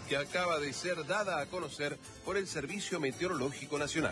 que acaba de ser dada a conocer por el Servicio Meteorológico Nacional.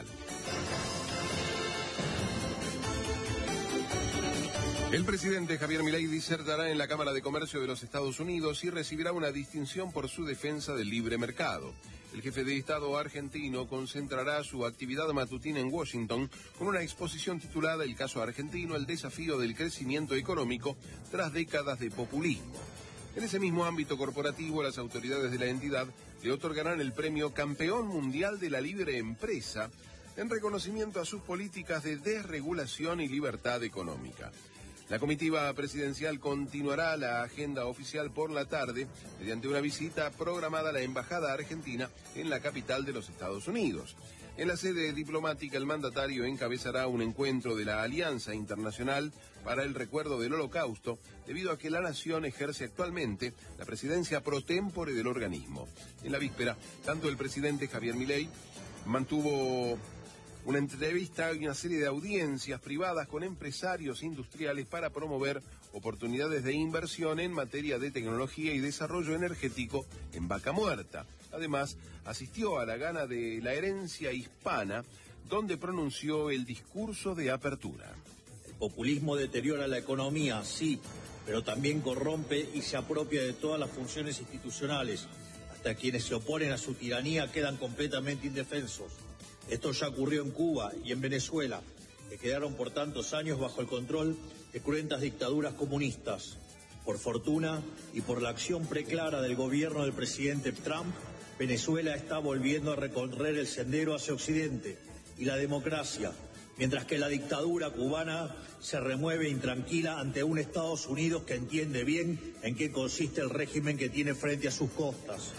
El presidente Javier Milei disertará en la Cámara de Comercio de los Estados Unidos y recibirá una distinción por su defensa del libre mercado. El jefe de Estado argentino concentrará su actividad matutina en Washington con una exposición titulada El caso argentino, el desafío del crecimiento económico tras décadas de populismo. En ese mismo ámbito corporativo, las autoridades de la entidad le otorgarán el premio Campeón Mundial de la Libre Empresa en reconocimiento a sus políticas de desregulación y libertad económica. La comitiva presidencial continuará la agenda oficial por la tarde mediante una visita programada a la Embajada Argentina en la capital de los Estados Unidos. En la sede diplomática, el mandatario encabezará un encuentro de la Alianza Internacional para el Recuerdo del Holocausto, debido a que la nación ejerce actualmente la presidencia pro tempore del organismo. En la víspera, tanto el presidente Javier Milei mantuvo una entrevista y una serie de audiencias privadas con empresarios industriales para promover oportunidades de inversión en materia de tecnología y desarrollo energético en Vaca Muerta. Además, asistió a la gala de la herencia hispana, donde pronunció el discurso de apertura. El populismo deteriora la economía, sí, pero también corrompe y se apropia de todas las funciones institucionales. Hasta quienes se oponen a su tiranía quedan completamente indefensos. Esto ya ocurrió en Cuba y en Venezuela, que quedaron por tantos años bajo el control de cruentas dictaduras comunistas. Por fortuna y por la acción preclara del gobierno del presidente Trump, Venezuela está volviendo a recorrer el sendero hacia Occidente y la democracia, mientras que la dictadura cubana se remueve intranquila ante un Estados Unidos que entiende bien en qué consiste el régimen que tiene frente a sus costas.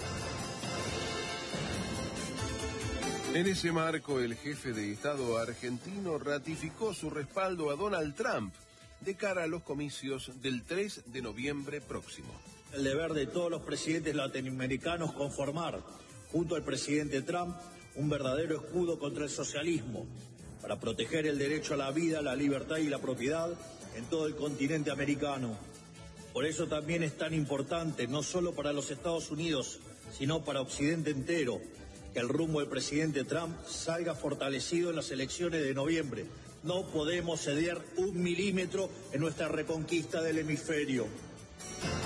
En ese marco, el jefe de Estado argentino ratificó su respaldo a Donald Trump de cara a los comicios del 3 de noviembre próximo. El deber de todos los presidentes latinoamericanos conformar, junto al presidente Trump, un verdadero escudo contra el socialismo, para proteger el derecho a la vida, la libertad y la propiedad en todo el continente americano. Por eso también es tan importante, no solo para los Estados Unidos, sino para Occidente entero, que el rumbo del presidente Trump salga fortalecido en las elecciones de noviembre. No podemos ceder un milímetro en nuestra reconquista del hemisferio.